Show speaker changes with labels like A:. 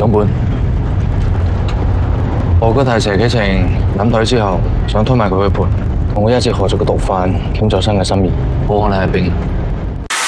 A: 版本。我哥提蛇幾程諗隊之後，想推埋佢去盤，同我一齊學咗個毒販，傾咗新嘅心意。
B: 好可能係冰。